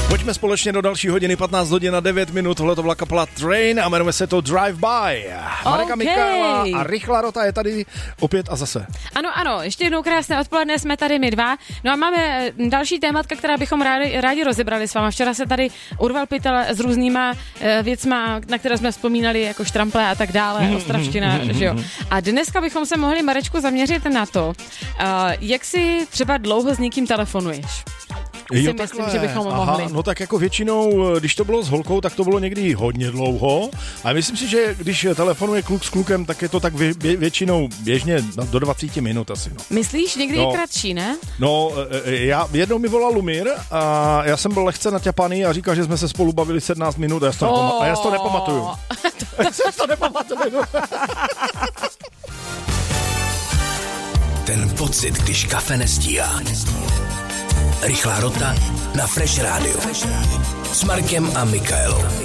Pojďme společně do další hodiny, 15 hodin a 9 minut, tohle to byla kapela Train a jmenuje se to Drive By. Mareka Michaela a Rychlá Rota je tady opět a zase. Ano, ještě jednou krásné odpoledne, jsme tady my dva. No a máme další tématka, která bychom rádi rozebrali s váma. Včera se tady urval pytel s různýma věcma, na které jsme vzpomínali, jako štrample a tak dále, ostravština, že jo. A dneska bychom se mohli, Marečku, zaměřit na to, jak si třeba dlouho s někým telefonuješ. Jo, myslím, že bychom mohli. No tak jako většinou, když to bylo s holkou, tak to bylo někdy hodně dlouho. A myslím si, že když telefonuje kluk s klukem, tak je to tak většinou běžně do 20 minut asi. No. Myslíš, někdy je kratší, ne? No, jednou mi volal Lumír a já jsem byl lehce naťapaný a říkal, že jsme se spolu bavili 17 minut a já si to nepamatuju. Já si to nepamatuju. Ten pocit, když kafe nestíhá. Rychlá Rota na Fresh Radio s Markem a Michaelou.